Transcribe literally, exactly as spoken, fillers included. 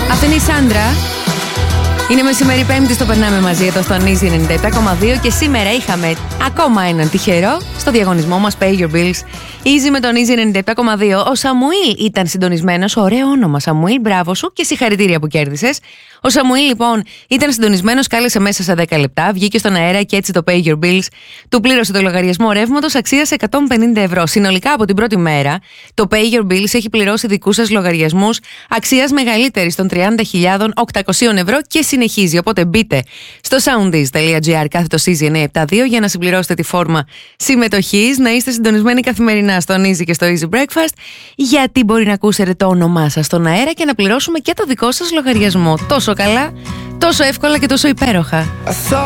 Αυτή είναι η Σάντρα. Είναι μεσημέρι Πέμπτη, το περνάμε μαζί εδώ στο Easy ενενήντα επτά κόμμα δύο και σήμερα είχαμε ακόμα έναν τυχερό στο διαγωνισμό μας Pay Your Bills. Easy με τον Easy ενενήντα επτά κόμμα δύο. Ο Σαμουήλ ήταν συντονισμένος. Ωραίο όνομα, Σαμουήλ, μπράβο σου και συγχαρητήρια που κέρδισες. Ο Σαμουήλ λοιπόν ήταν συντονισμένος, κάλεσε μέσα σε δέκα λεπτά, βγήκε στον αέρα και έτσι το Pay Your Bills του πλήρωσε το λογαριασμό ρεύματος αξίας εκατόν πενήντα ευρώ. Συνολικά από την πρώτη μέρα το Pay Your Bills έχει πληρώσει δικούς σας λογαριασμούς αξίας μεγαλύτερης των τριάντα χιλιάδες οκτακόσια ευρώ και συνεχίζει. Οπότε μπείτε στο soundees.gr κάθετος Easy εννιακόσια εβδομήντα δύο για να συμπληρώσετε τη φόρμα συμμετοχής, να είστε συντονισμένοι καθημερινά στον Easy και στο Easy Breakfast, γιατί μπορεί να ακούσετε το όνομά σας στον αέρα και να πληρώσουμε και το δικό σας λογαριασμό. Τόσο καλά, τόσο εύκολα και τόσο υπέροχα.